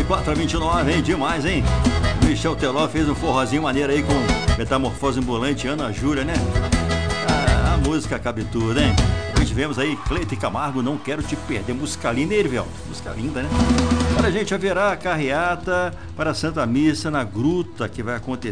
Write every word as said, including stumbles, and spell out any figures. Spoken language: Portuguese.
quatro a vinte e nove, hein? Demais, hein? Michel Teló fez um forrozinho maneiro aí com Metamorfose Ambulante, Ana Júlia, né? Ah, a música cabe tudo, hein? Depois tivemos aí Cleiton e Camargo, Não Quero Te Perder. Música linda, hein, Erivel? Música linda, né? Para a gente haverá a carreata para a Santa Missa na Gruta, que vai acontecer